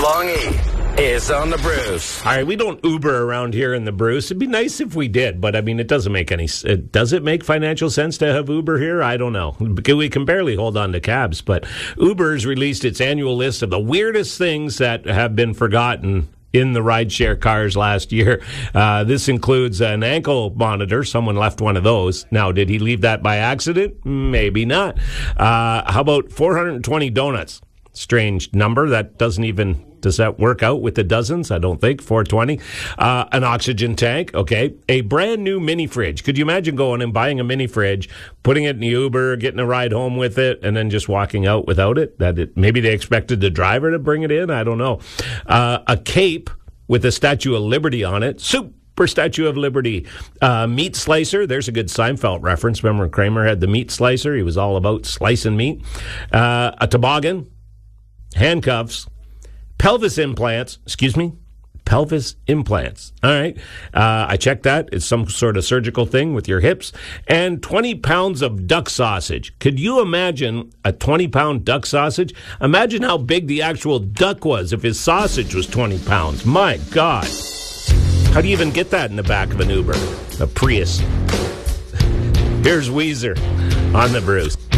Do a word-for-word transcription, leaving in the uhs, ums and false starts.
Long E is on the Bruce. All right, we don't Uber around here in the Bruce. It'd be nice if we did, but I mean, it doesn't make any. It, does it make financial sense to have Uber here? I don't know. We can barely hold on to cabs, but Uber's released its annual list of the weirdest things that have been forgotten in the rideshare cars last year. Uh, this includes an ankle monitor. Someone left one of those. Now, did he leave that by accident? Maybe not. Uh, how about four hundred twenty donuts? Strange number. That doesn't even, does that work out with the dozens? I don't think. four hundred twenty. Uh, an oxygen tank. Okay. A brand new mini fridge. Could you imagine going and buying a mini fridge, putting it in the Uber, getting a ride home with it, and then just walking out without it? That it, maybe they expected the driver to bring it in. I don't know. Uh, a cape with a Statue of Liberty on it. Super Statue of Liberty. Uh, meat slicer. There's a good Seinfeld reference. Remember Kramer had the meat slicer? He was all about slicing meat. Uh, a toboggan. Handcuffs, pelvis implants, excuse me, pelvis implants. All right. Uh, I checked that. It's some sort of surgical thing with your hips. And twenty pounds of duck sausage. Could you imagine a twenty pound duck sausage? Imagine how big the actual duck was if his sausage was twenty pounds. My God. How do you even get that in the back of an Uber? A Prius. Here's Weezer on the Bruce.